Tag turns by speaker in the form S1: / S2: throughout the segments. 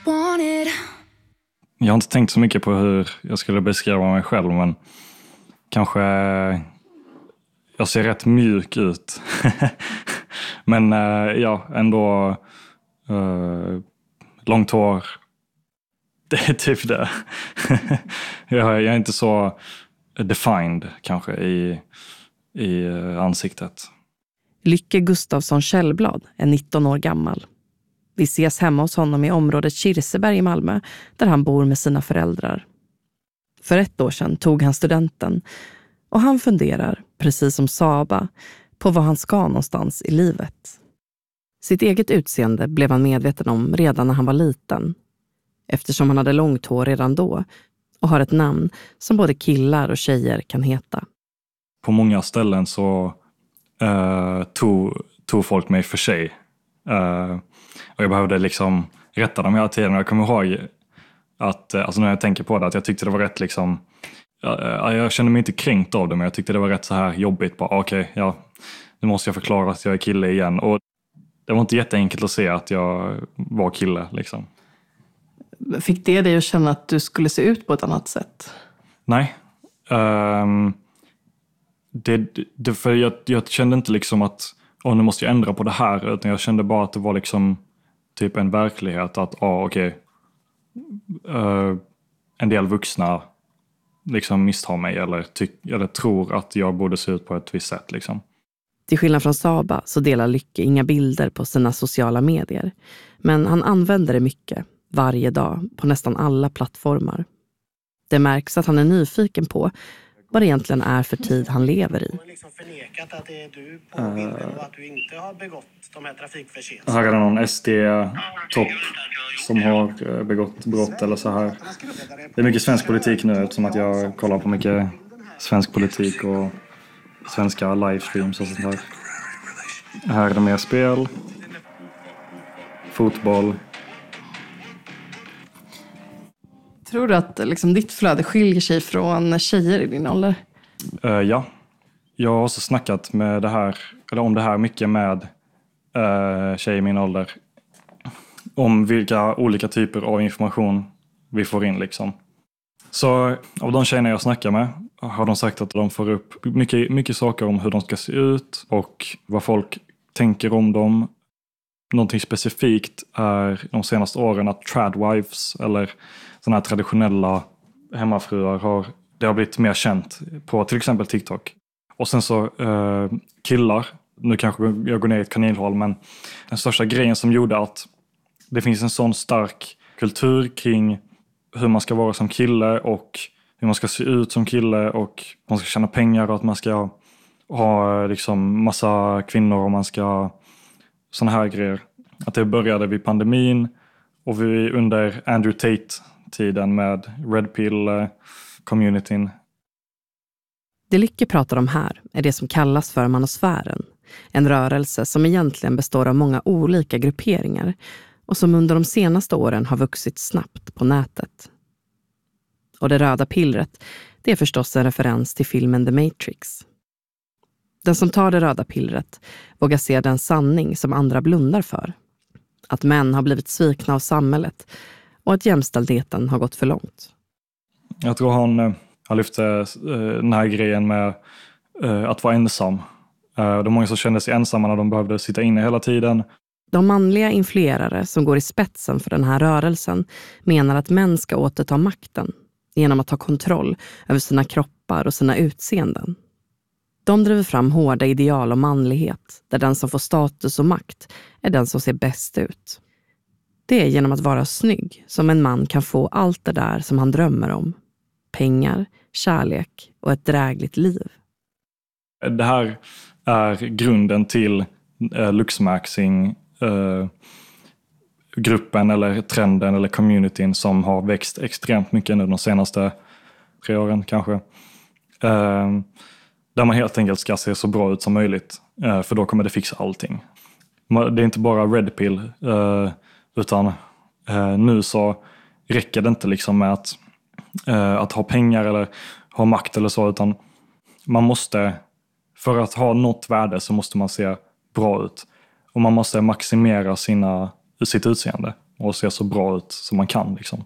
S1: wanted.
S2: Jag har inte tänkt så mycket på hur jag skulle beskriva mig själv, men kanske jag ser rätt mjuk ut. Men ja, ändå långt hår. Det är typ det. Jag är inte så defined kanske i ansiktet.
S3: Lycke Gustafsson Källblad är 19 år gammal. Vi ses hemma hos honom i området Kirseberg i Malmö, där han bor med sina föräldrar. För 1 år sedan tog han studenten och han funderar, precis som Saba, på vad han ska någonstans i livet. Sitt eget utseende blev han medveten om redan när han var liten, eftersom han hade långt hår redan då och har ett namn som både killar och tjejer kan heta.
S2: På många ställen så tog folk mig för sig. Och jag behövde liksom rätta dem hela tiden. Jag kommer ihåg att, alltså när jag tänker på det, att jag tyckte det var rätt liksom, jag kände mig inte kränkt av det, men jag tyckte det var rätt så här jobbigt. Okej, nu måste jag förklara att jag är kille igen. Och det var inte jätteenkelt att se att jag var kille liksom.
S4: Fick det dig att känna att du skulle se ut på ett annat sätt?
S2: Nej. För jag kände inte liksom att nu måste jag ändra på det här, utan jag kände bara att det var liksom typ en verklighet att en del vuxna liksom misstar mig eller tror att jag borde se ut på ett visst sätt liksom.
S3: Till skillnad från Saba så delar Lycke inga bilder på sina sociala medier, men han använder det mycket varje dag på nästan alla plattformar. Det märks att han är nyfiken på vad det egentligen är för tid han lever i.
S5: Man liksom förnekat att det är du på bilden och att du inte har begått de här trafikförseelserna.
S2: Här är det någon SD-topp som har begått brott eller så här. Det är mycket svensk politik nu, eftersom att jag kollar på mycket svensk politik och svenska livestreams och sånt här. Här är det mer spel, fotboll.
S4: Tror du att liksom, ditt flöde skiljer sig från tjejer i din ålder?
S2: Ja. Jag har också snackat med om det här mycket med tjejer i min ålder. Om vilka olika typer av information vi får in liksom. Så av de tjejerna jag snackar med har de sagt att de får upp mycket saker om hur de ska se ut och vad folk tänker om dem. Någonting specifikt är de senaste åren att tradwives eller sådana här traditionella hemmafruar det har blivit mer känt på till exempel TikTok. Och sen så killar, nu kanske jag går ner i ett kaninhål, men den största grejen som gjorde att det finns en sån stark kultur kring hur man ska vara som kille och hur man ska se ut som kille och man ska tjäna pengar och att man ska ha liksom massa kvinnor och man ska såna här grejer. Att det började vid pandemin och vi under Andrew Tate-tiden med Red Pill-communityn.
S3: Det Lycke pratar om här är det som kallas för manosfären. En rörelse som egentligen består av många olika grupperingar och som under de senaste åren har vuxit snabbt på nätet. Och det röda pillret, det är förstås en referens till filmen The Matrix. Den som tar det röda pillret vågar se den sanning som andra blundar för. Att män har blivit svikna av samhället och att jämställdheten har gått för långt.
S2: Jag tror han lyfte den här grejen med att vara ensam. Det var många som kände sig ensamma när de behövde sitta inne hela tiden.
S3: De manliga influerare som går i spetsen för den här rörelsen menar att män ska återta makten genom att ta kontroll över sina kroppar och sina utseenden. De driver fram hårda ideal om manlighet där den som får status och makt är den som ser bäst ut. Det är genom att vara snygg som en man kan få allt det där som han drömmer om. Pengar, kärlek och ett drägligt liv.
S2: Det här är grunden till luxmaxing gruppen eller trenden eller communityn som har växt extremt mycket nu de senaste 3 åren kanske. Där man helt enkelt ska se så bra ut som möjligt, för då kommer det fixa allting. Det är inte bara red pill, utan nu så räcker det inte liksom med att ha pengar eller ha makt eller så, utan man måste, för att ha något värde så måste man se bra ut. Och man måste maximera sitt utseende. och se så bra ut som man kan. Liksom.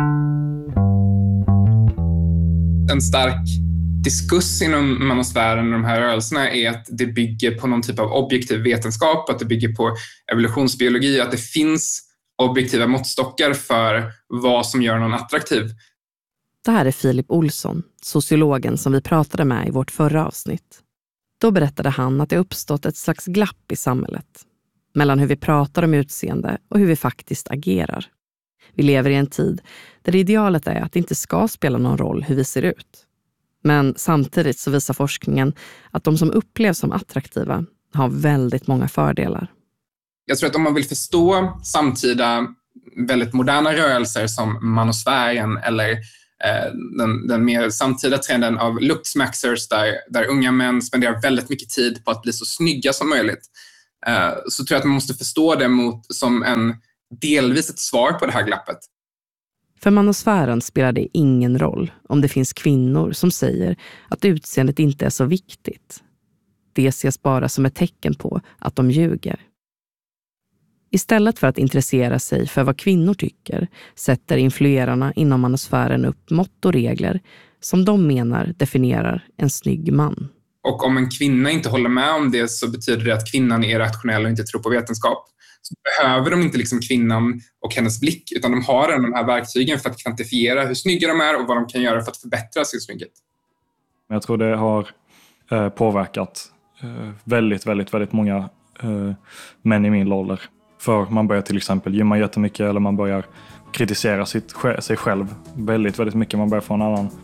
S1: En stark diskurs inom manosfären och de här rörelserna är att det bygger på någon typ av objektiv vetenskap, att det bygger på evolutionsbiologi, att det finns objektiva måttstockar för vad som gör någon attraktiv.
S3: Det här är Filip Olsson, sociologen som vi pratade med i vårt förra avsnitt. Då berättade han att det uppstått ett slags glapp i samhället mellan hur vi pratar om utseende och hur vi faktiskt agerar. Vi lever i en tid där idealet är att det inte ska spela någon roll hur vi ser ut. Men samtidigt så visar forskningen att de som upplevs som attraktiva har väldigt många fördelar.
S1: Jag tror att om man vill förstå samtida väldigt moderna rörelser som manosfären eller den mer samtida trenden av looksmaxers där unga män spenderar väldigt mycket tid på att bli så snygga som möjligt, så tror jag att man måste förstå det som delvis ett svar på det här glappet.
S3: För manosfären spelar det ingen roll om det finns kvinnor som säger att utseendet inte är så viktigt. Det ses bara som ett tecken på att de ljuger. Istället för att intressera sig för vad kvinnor tycker sätter influerarna inom manosfären upp mått och regler som de menar definierar en snygg man.
S1: Och om en kvinna inte håller med om det så betyder det att kvinnan är rationell och inte tror på vetenskap. Så behöver de inte liksom kvinnan och hennes blick, utan de har de här verktygen för att kvantifiera hur snygga de är och vad de kan göra för att förbättra sin snygghet.
S2: Jag tror det har påverkat väldigt, väldigt, väldigt många män i min ålder. För man börjar till exempel gymma jättemycket eller man börjar kritisera sig själv väldigt, väldigt mycket. Man börjar få en annan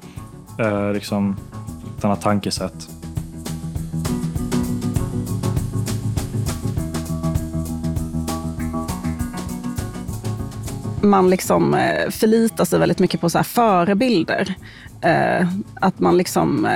S2: ett annat tankesätt.
S6: Man liksom förlitar sig väldigt mycket på så här förebilder. Att man liksom...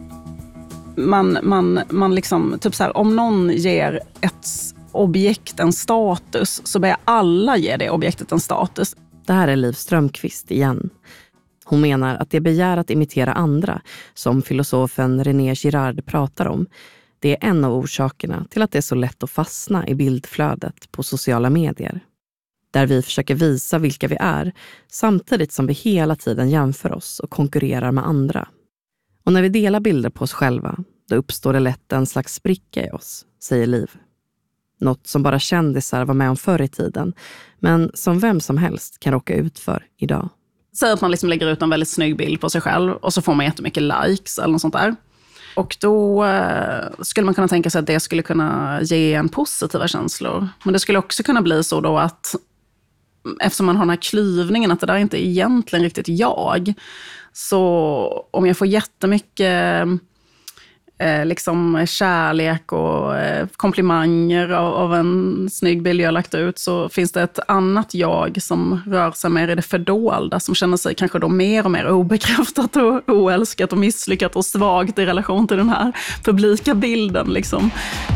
S6: Man liksom, typ så här, om någon ger ett objekt en status så börjar alla ge det objektet en status.
S3: Det här är Liv Strömqvist igen. Hon menar att det begär att imitera andra, som filosofen René Girard pratar om, det är en av orsakerna till att det är så lätt att fastna i bildflödet på sociala medier. Där vi försöker visa vilka vi är, samtidigt som vi hela tiden jämför oss och konkurrerar med andra. Och när vi delar bilder på oss själva, då uppstår det lätt en slags spricka i oss, säger Liv. Något som bara kändisar var med om förr i tiden, men som vem som helst kan råka ut för idag.
S6: Säg att man liksom lägger ut en väldigt snygg bild på sig själv och så får man jättemycket likes eller något sånt där. Och då skulle man kunna tänka sig att det skulle kunna ge en positiva känslor. Men det skulle också kunna bli så då att eftersom man har den här klyvningen att det där inte är egentligen riktigt jag. Så om jag får jättemycket liksom kärlek och komplimanger av en snygg bild jag lagt ut, så finns det ett annat jag som rör sig mer i det fördolda, som känner sig kanske då mer och mer obekräftat och oälskat och misslyckat och svagt i relation till den här publika bilden liksom.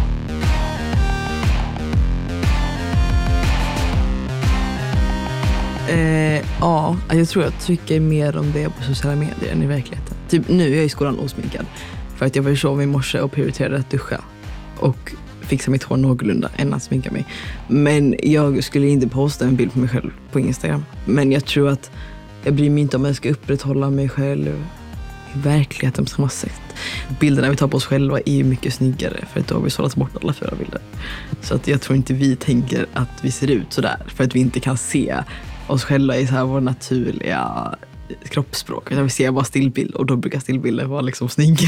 S7: Ja, jag tror jag trycker mer om det på sociala medier än i verkligheten. Typ nu är jag i skolan osminkad. För att jag var sov i morse och prioriterade att duscha. Och fixa mitt hår någorlunda än att sminka mig. Men jag skulle inte posta en bild på mig själv på Instagram. Men jag tror att jag bryr mig inte om jag ska upprätthålla mig själv i verkligheten på samma sätt. Bilderna vi tar på oss själva är ju mycket snyggare. För att då har vi sållat bort alla 4 bilder. Så att jag tror inte vi tänker att vi ser ut sådär. För att vi inte kan se oss själva i så här vår naturliga kroppsspråk. Jag vill se bara stillbild och då brukar stillbilder vara liksom snygga.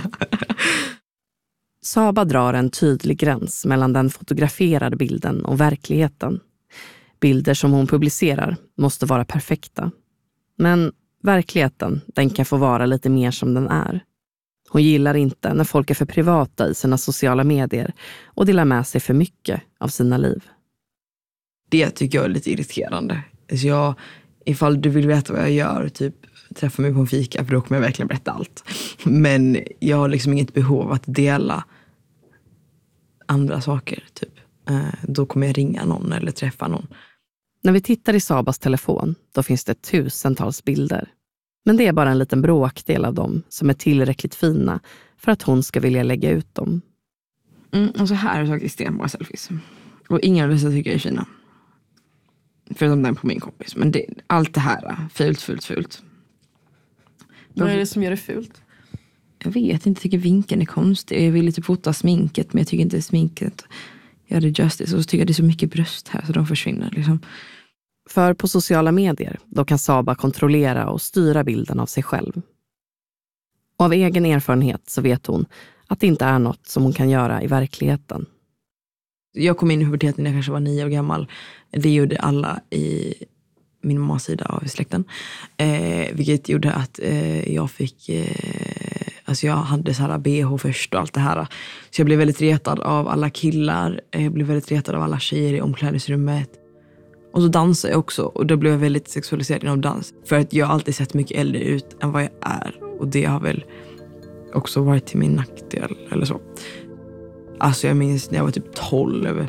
S3: Saba drar en tydlig gräns mellan den fotograferade bilden och verkligheten. Bilder som hon publicerar måste vara perfekta. Men verkligheten, den kan få vara lite mer som den är. Hon gillar inte när folk är för privata i sina sociala medier och delar med sig för mycket av sina liv.
S7: Det tycker jag är lite irriterande. Så ifall du vill veta vad jag gör, typ träffa mig på en fika, för då kommer jag verkligen berätta allt. Men jag har liksom inget behov att dela andra saker, typ. Då kommer jag ringa någon eller träffa någon.
S3: När vi tittar i Sabas telefon, då finns det tusentals bilder. Men det är bara en liten bråkdel av dem som är tillräckligt fina för att hon ska vilja lägga ut dem.
S7: Och så här har jag tagit extremt många selfies. Och ingen av dessa tycker jag är fina. Förutom den på min kompis. Men allt det här, fult.
S4: Vad är det som gör det fult?
S7: Jag vet inte, jag tycker vinkeln är konstig. Jag vill typ fota sminket, men jag tycker inte sminket gör det justice. Och så tycker jag det är så mycket bröst här så de försvinner liksom.
S3: För på sociala medier, då kan Saba kontrollera och styra bilden av sig själv. Och av egen erfarenhet så vet hon att det inte är något som hon kan göra i verkligheten.
S7: Jag kom in i puberteten när jag kanske var 9 år gammal. Det gjorde alla i min mammas sida av släkten. Vilket gjorde att jag fick... Alltså jag hade så här BH först och allt det här. Så jag blev väldigt retad av alla killar. Jag blev väldigt retad av alla tjejer i omklädningsrummet. Och så dansade jag också. Och då blev jag väldigt sexualiserad inom dans. För att jag har alltid sett mycket äldre ut än vad jag är. Och det har väl också varit till min nackdel eller så. Alltså jag minns när jag var typ 12.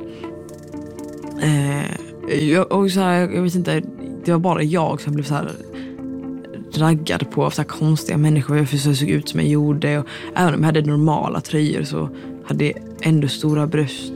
S7: Och så här, jag vet inte, det var bara jag som blev så här raggad på så här konstiga människor. För så såg ut som jag gjorde. Och även om jag hade normala tröjor så hade jag ändå stora bröst.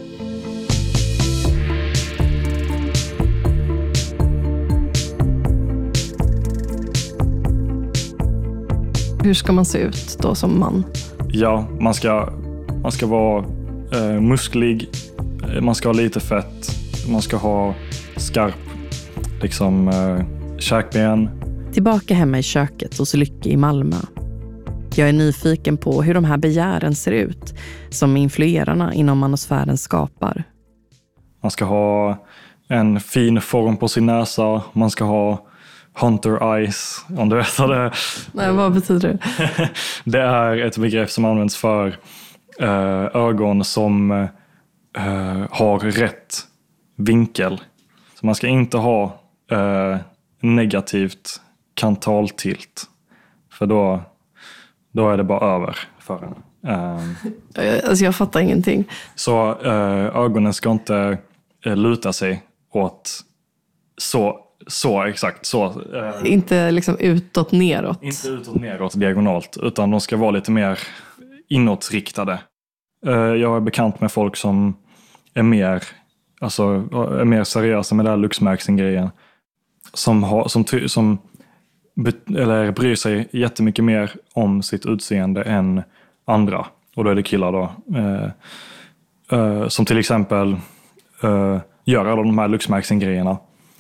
S4: Hur ska man se ut då som man?
S2: Ja, man ska vara musklig, man ska ha lite fett, man ska ha skarp liksom käkben.
S3: Tillbaka hemma i köket hos Lycke i Malmö. Jag är nyfiken på hur de här begären ser ut som influerarna inom manosfären skapar.
S2: Man ska ha en fin form på sin näsa, man ska ha hunter eyes, om du vet vad det är.
S4: Nej, vad betyder det?
S2: Det är ett begrepp som används för ögon som har rätt vinkel. Så man ska inte ha negativt kantaltilt. För då är det bara över för en.
S4: Alltså jag fattar ingenting.
S2: Så ögonen ska inte luta sig åt så exakt så.
S4: Inte liksom utåt neråt.
S2: Inte utåt neråt diagonalt, utan de ska vara lite mer inåtriktade. Jag är bekant med folk som är mer seriösa med det här luxmärksen-grejen. Som bryr sig jättemycket mer om sitt utseende än andra. Och då är det killar då. Som till exempel gör alla de här luxmärksen-grejerna.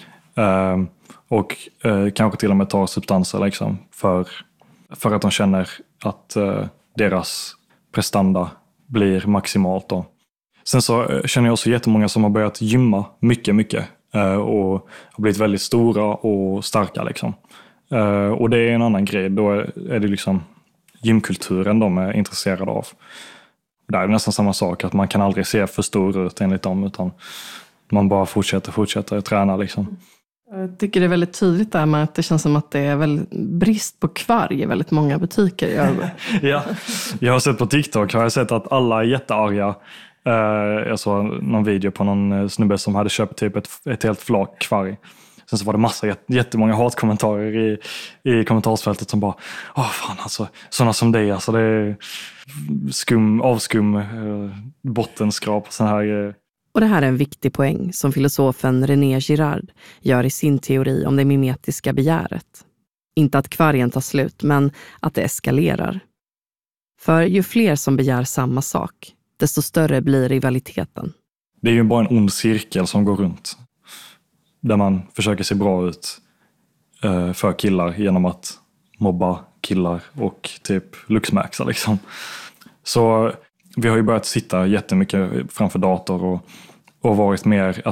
S2: Och kanske till och med tar substanser liksom, för att de känner att deras prestanda blir maximalt då. Sen så känner jag också jättemånga som har börjat gymma mycket och har blivit väldigt stora och starka liksom. Och det är en annan grej, då är det liksom gymkulturen de är intresserade av. Där är det nästan samma sak, att man kan aldrig se för stor ut enligt dem, utan man bara fortsätter träna liksom.
S4: Jag tycker det är väldigt tydligt där med att det känns som att det är väldigt brist på kvarg i väldigt många butiker.
S2: Ja, jag har sett på TikTok att alla är jättearga. Jag såg någon video på någon snubbe som hade köpt typ ett helt flak kvarg. Sen så var det jättemånga hatkommentarer i kommentarsfältet som bara fan alltså, sådana som dig alltså, det är avskum, bottenskrap och sån här grejer.
S3: Och det här är en viktig poäng som filosofen René Girard gör i sin teori om det mimetiska begäret. Inte att kvargen tar slut, men att det eskalerar. För ju fler som begär samma sak, desto större blir rivaliteten.
S2: Det är ju bara en ond cirkel som går runt. Där man försöker se bra ut för killar genom att mobba killar och typ luxmaxa liksom. Så vi har ju börjat sitta jättemycket framför dator och varit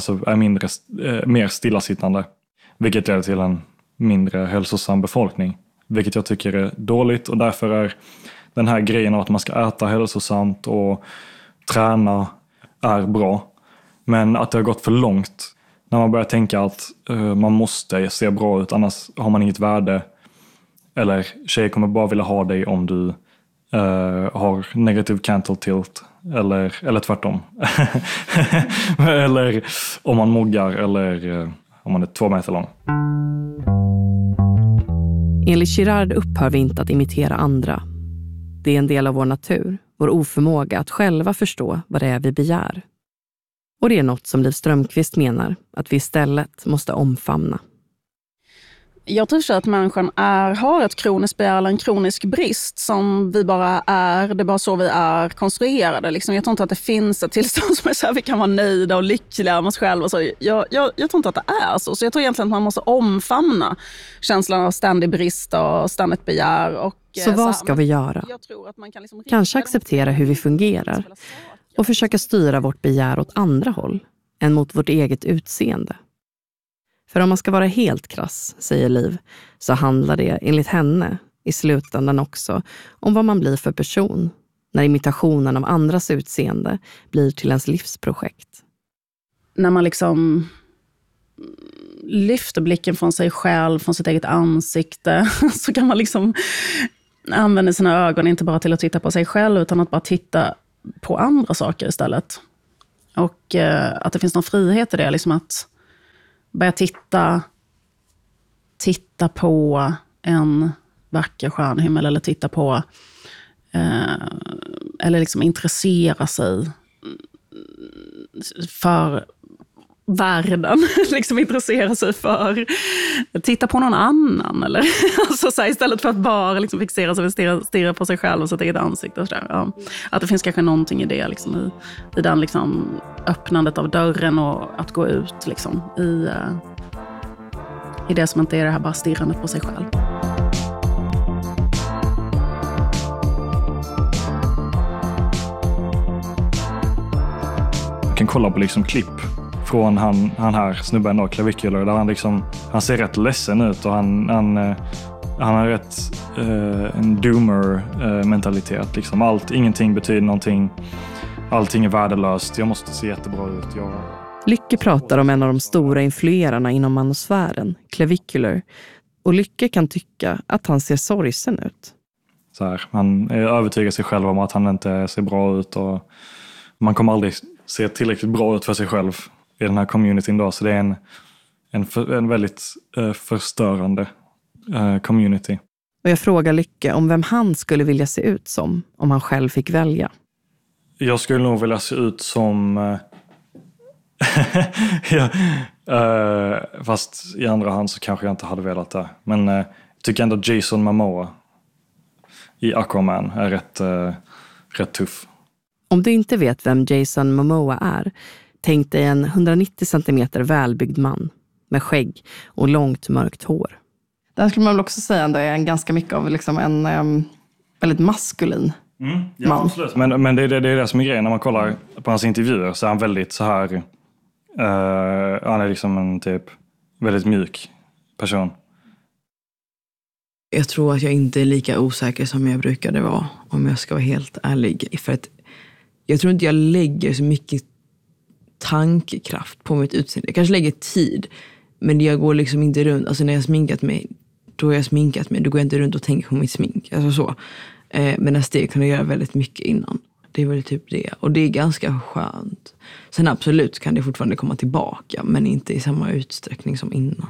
S2: mer stillasittande. Vilket leder till en mindre hälsosam befolkning. Vilket jag tycker är dåligt, och därför är den här grejen av att man ska äta hälsosamt och träna är bra. Men att det har gått för långt när man börjar tänka att man måste se bra ut, annars har man inget värde. Eller tjejer kommer bara vilja ha dig om du har negativ cantal tilt eller tvärtom. Eller om man moggar, eller om man är 2 meter lång.
S3: Enligt Girard upphör vi inte att imitera andra. Det är en del av vår natur, vår oförmåga att själva förstå vad det är vi begär. Och det är något som Liv Strömquist menar att vi istället måste omfamna.
S6: Jag tror att människan har ett kroniskt begär eller en kronisk brist som vi bara är. Det är bara så vi är konstruerade. Liksom. Jag tror inte att det finns ett tillstånd som är så här, vi kan vara nöjda och lyckliga med oss själva. Och så. Jag tror inte att det är så. Så jag tror egentligen att man måste omfamna känslan av ständig brist och ständigt begär. Och,
S3: så vad ska vi göra? Kanske acceptera hur vi fungerar och försöka styra vårt begär åt andra håll än mot vårt eget utseende. För om man ska vara helt krass, säger Liv, så handlar det enligt henne i slutändan också om vad man blir för person när imitationen av andras utseende blir till ens livsprojekt.
S6: När man liksom lyfter blicken från sig själv, från sitt eget ansikte, så kan man liksom använda sina ögon inte bara till att titta på sig själv utan att bara titta på andra saker istället. Och att det finns någon frihet i det, liksom att börja titta på en vacker stjärnhimmel eller titta på eller liksom intressera sig för världen, liksom intressera sig för titta på någon annan eller alltså så här, istället för att bara liksom fixera sig och stirra på sig själv och sitt eget ansikte och så där. Ja. Att det finns kanske någonting i det liksom, i den liksom öppnandet av dörren och att gå ut liksom i det som inte är det här bara stirrandet på sig själv.
S2: Man kan kolla på liksom klipp från han här snubben då, Clavicular, där han ser rätt ledsen ut och han har rätt en doomer-mentalitet. Liksom. Ingenting betyder någonting. Allting är värdelöst. Jag måste se jättebra ut.
S3: Lycke pratar om en av de stora influerarna inom manosfären, Clavicular. Och Lycke kan tycka att han ser sorgsen ut.
S2: Så här, han övertygar sig själv om att han inte ser bra ut och man kommer aldrig se tillräckligt bra ut för sig själv i den här communityn då. Så det är en väldigt förstörande community.
S3: Och jag frågar Lycke om vem han skulle vilja se ut som om han själv fick välja. Jag
S2: skulle nog vilja se ut som fast i andra hand så kanske jag inte hade velat det. Men jag tycker ändå Jason Momoa i Aquaman är rätt tuff.
S3: Om du inte vet vem Jason Momoa är, tänk dig en 190 cm välbyggd man med skägg och långt mörkt hår.
S4: Det här skulle man väl också säga ändå är en ganska mycket av liksom en väldigt maskulin man.
S2: Absolut. Men det är det som är grejen när man kollar på hans intervjuer, så är han väldigt så här han är liksom en typ väldigt mjuk person.
S7: Jag tror att jag inte är lika osäker som jag brukade vara, om jag ska vara helt ärlig. För att jag tror inte jag lägger så mycket tankekraft på mitt utseende. Jag kanske lägger tid, men jag går liksom inte runt. Alltså när jag har sminkat mig, då har jag sminkat mig. Då går jag inte runt och tänker på mitt smink. Alltså så. Men det kunde jag göra väldigt mycket innan. Det är väl typ det. Och det är ganska skönt. Sen absolut kan det fortfarande komma tillbaka, men inte i samma utsträckning som innan.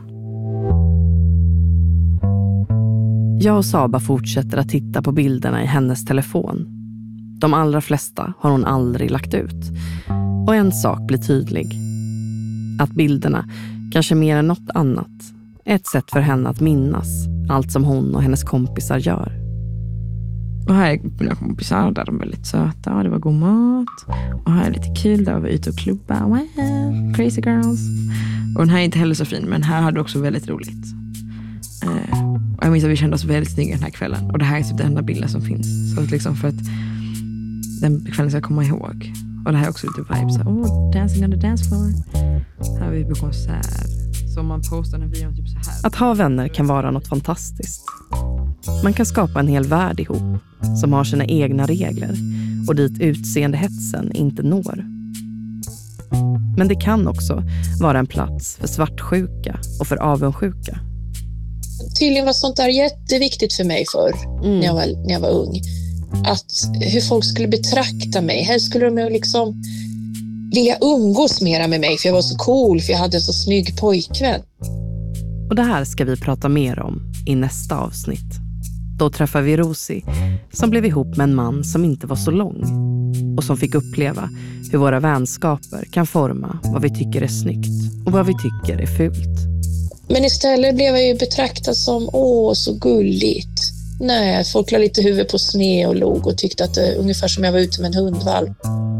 S3: Jag och Saba fortsätter att titta på bilderna i hennes telefon. De allra flesta har hon aldrig lagt ut. Och en sak blir tydlig. Att bilderna, kanske mer än något annat, är ett sätt för henne att minnas allt som hon och hennes kompisar gör.
S7: Och här är mina kompisar, där de är väldigt söta. Det var god mat. Och här är lite kul, där var vi ute och klubba. Wow, crazy girls. Och den här är inte heller så fin, men här hade vi också väldigt roligt. Och jag minns att vi kände oss väldigt snygga den här kvällen. Och det här är typ den enda bilden som finns. Så liksom för att den kvällen ska jag komma ihåg. Och det här är också lite vibes. Dancing on the dance floor. Här är vi på konsert. Så man postar en video typ så här.
S3: Att ha vänner kan vara något fantastiskt. Man kan skapa en hel värld ihop som har sina egna regler och dit utseendehetsen inte når. Men det kan också vara en plats för svartsjuka och för avundsjuka.
S8: Tydligen var sånt där jätteviktigt för mig när jag var ung. Att hur folk skulle betrakta mig. Här skulle de liksom vilja umgås mera med mig för jag var så cool, för jag hade en så snygg pojkvän.
S3: Och det här ska vi prata mer om i nästa avsnitt. Då träffar vi Rosie som blev ihop med en man som inte var så lång och som fick uppleva hur våra vänskaper kan forma vad vi tycker är snyggt och vad vi tycker är fult.
S8: Men istället blev jag ju betraktad som så gulligt. Nej, folk la lite huvud på sned och log och tyckte att det ungefär som jag var ute med en hundvalp.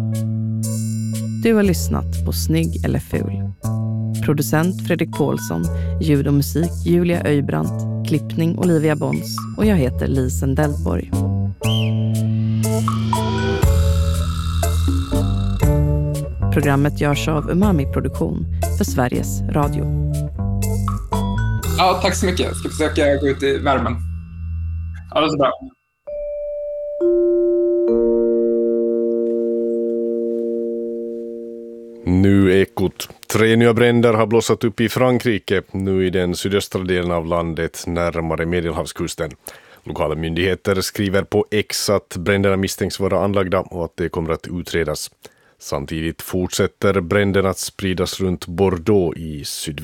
S3: Du har lyssnat på Snygg eller ful. Producent Fredrik Paulsson, ljud och musik Julia Öjbrandt, klippning Olivia Bons och jag heter Lisen Delborg. Programmet görs av Umami Produktion för Sveriges Radio.
S1: Ja, tack så mycket. Jag ska försöka gå ut i värmen. Ja, det är så bra.
S9: Nu Ekot. 3 nya bränder har blossat upp i Frankrike, nu i den sydöstra delen av landet närmare Medelhavskusten. Lokala myndigheter skriver på X att bränderna misstänks vara anlagda och att det kommer att utredas. Samtidigt fortsätter bränderna att spridas runt Bordeaux i sydväst.